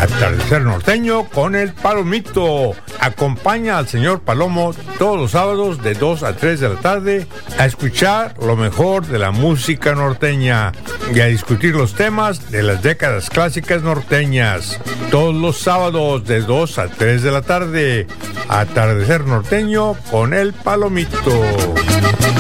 Atardecer Norteño con el Palomito. Acompaña al señor Palomo todos los sábados de 2 a 3 de la tarde a escuchar lo mejor de la música norteña y a discutir los temas de las décadas clásicas norteñas. Todos los sábados de 2 a 3 de la tarde. Atardecer Norteño con el Palomito.